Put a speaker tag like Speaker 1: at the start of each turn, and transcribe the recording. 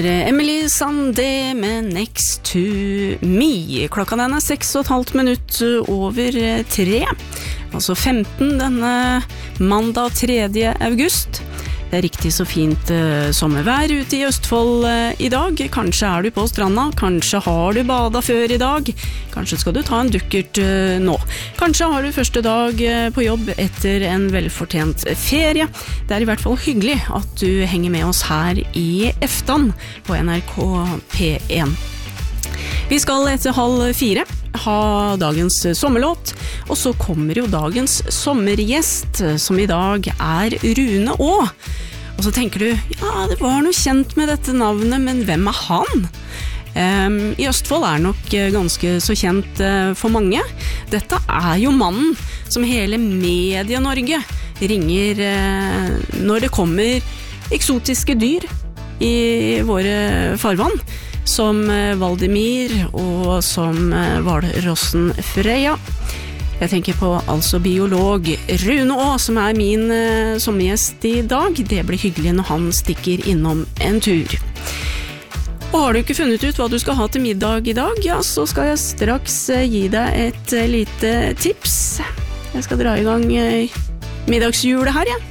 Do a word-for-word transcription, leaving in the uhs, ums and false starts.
Speaker 1: Emily Sandé med Next to Me. Klokka den er seks og et halvt minutt over tre. Altså femten denne mandag tredje august. Det er riktig så fint uh, sommervær ute i Østfold uh, i dag. Kanskje er du på stranda, kanskje har du badet før i dag. Kanskje skal du ta en dukkert uh, nå. Kanskje har du første dag uh, på jobb etter en velfortjent ferie. Det er i hvert fall hyggelig at du henger med oss her i Eftan på N R K P en. Vi skal etter halv fire ha dagens sommerlåt, og så kommer jo dagens sommergjest, som i dag er Rune Aa. Og så tenker du, ja, det var noe kjent med dette navnet, men hvem er han? Um, I Østfold er nok ganske så kjent uh, for mange. Dette er jo mannen som hele Medie-Norge ringer uh, når det kommer eksotiske dyr i våre farvann, som Valdimir og som hvalrossen Freya. Jeg tenker på altså biolog Rune Aa, som er min uh, sommergjest i dag. Det blir hyggelig når han stikker innom en tur. Og har du ikke funnet ut hva du skal ha til middag i dag, ja, så skal jeg straks uh, gi deg et uh, lite tips. Jeg skal dra i gang uh, middagshjulet her, ja.